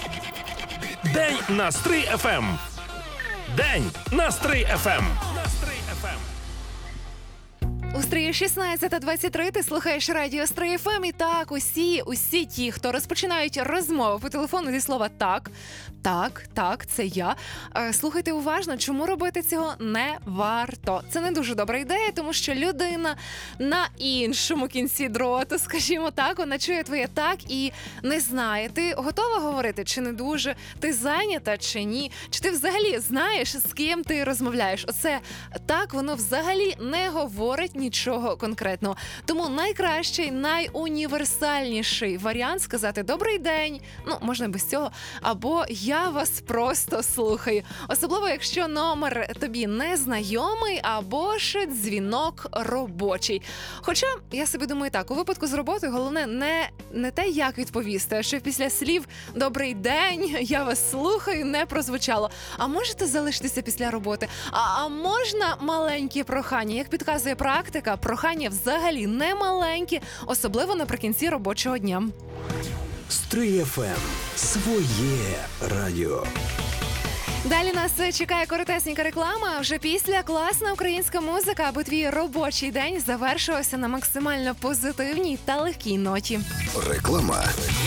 День на Стрий ФМ. День на Стрий ФМ. У Стрії 16:23 ти слухаєш радіо Стрий ФМ. І так, усі ті, хто розпочинають розмову по телефону зі слова так, це я. Слухайте уважно, чому робити цього не варто. Це не дуже добра ідея, тому що людина на іншому кінці дроту, скажімо так, вона чує твоє так і не знає, ти готова говорити чи не дуже, ти зайнята чи ні, чи ти взагалі знаєш, з ким ти розмовляєш. Оце так, воно взагалі не говорить нічого конкретного. Тому найкращий, найуніверсальніший варіант сказати «Добрий день», ну, можна без цього, або «Я вас просто слухаю». Особливо, якщо номер тобі не знайомий, або ж дзвінок робочий. Хоча, я собі думаю так, у випадку з роботою головне не те, як відповісти, а що після слів «Добрий день», «Я вас слухаю» не прозвучало. А можете залишитися після роботи? А можна маленькі прохання? Як підказує практика, прохання взагалі не маленькі, особливо наприкінці робочого дня. Стрий ФМ. Своє радіо. Далі нас чекає коротесенька реклама, а вже після класна українська музика, аби твій робочий день завершився на максимально позитивній та легкій ноті. Реклама.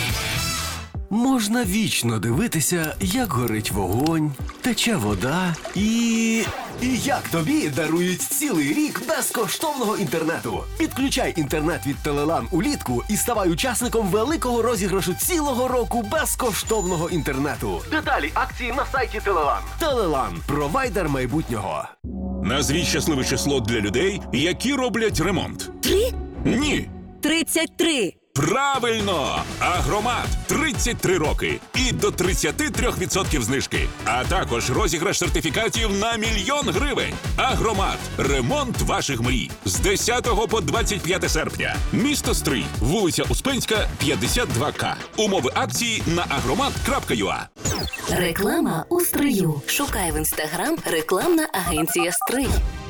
Можна вічно дивитися, як горить вогонь, тече вода і як тобі дарують цілий рік безкоштовного інтернету. Підключай інтернет від Телелан улітку і ставай учасником великого розіграшу цілого року безкоштовного інтернету. Деталі акції на сайті Телелан. Телелан – провайдер майбутнього. Назвіть щасливе число для людей, які роблять ремонт. 3? Ні. 33. Правильно! Агромат. 33 роки. І до 33% знижки. А також розіграш сертифікатів на 1 000 000 гривень. Агромат. Ремонт ваших мрій. З 10 по 25 серпня. Місто Стрий. Вулиця Успенська, 52К. Умови акції на agromat.ua. Реклама у Стрию. Шукай в Інстаграм рекламна агенція Стрий.